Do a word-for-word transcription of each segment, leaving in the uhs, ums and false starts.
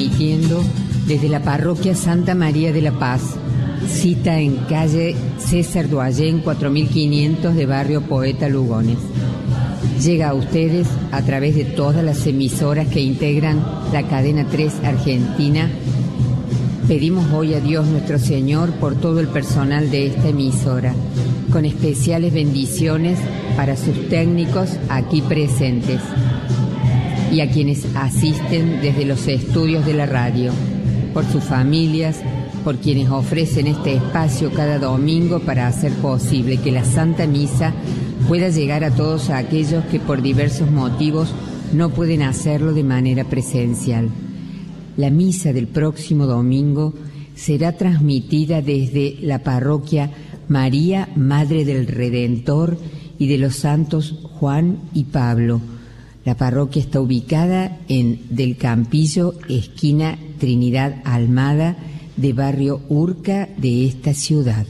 transmitiendo desde la parroquia Santa María de la Paz, cita en calle César Doallén cuatro mil quinientos de barrio Poeta Lugones. Llega a ustedes a través de todas las emisoras que integran la cadena tres Argentina. Pedimos hoy a Dios nuestro Señor por todo el personal de esta emisora, con especiales bendiciones para sus técnicos aquí presentes y a quienes asisten desde los estudios de la radio, por sus familias, por quienes ofrecen este espacio cada domingo para hacer posible que la Santa Misa pueda llegar a todos aquellos que por diversos motivos no pueden hacerlo de manera presencial. La misa del próximo domingo será transmitida desde la parroquia María, Madre del Redentor y de los santos Juan y Pablo. La parroquia está ubicada en Del Campillo, esquina Trinidad Almada, de barrio Urca de esta ciudad.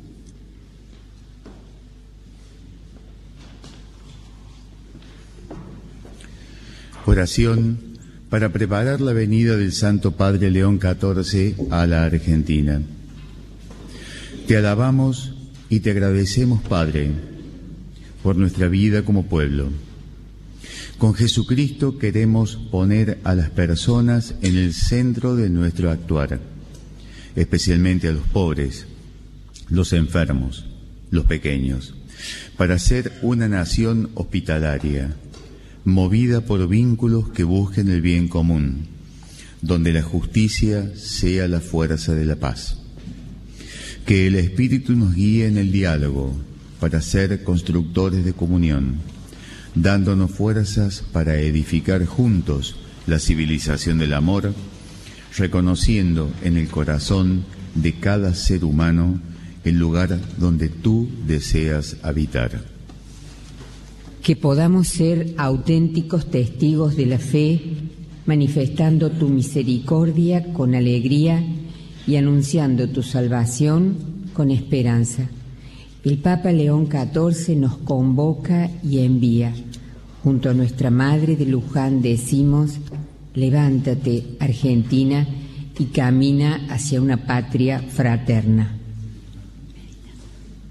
Oración para preparar la venida del Santo Padre León catorce a la Argentina. Te alabamos y te agradecemos, Padre, por nuestra vida como pueblo. Con Jesucristo queremos poner a las personas en el centro de nuestro actuar, especialmente a los pobres, los enfermos, los pequeños, para ser una nación hospitalaria, movida por vínculos que busquen el bien común, donde la justicia sea la fuerza de la paz. Que el Espíritu nos guíe en el diálogo para ser constructores de comunión, dándonos fuerzas para edificar juntos la civilización del amor, reconociendo en el corazón de cada ser humano el lugar donde tú deseas habitar. Que podamos ser auténticos testigos de la fe, manifestando tu misericordia con alegría y anunciando tu salvación con esperanza. El Papa León catorce nos convoca y envía. Junto a nuestra Madre de Luján decimos: levántate, Argentina, y camina hacia una patria fraterna.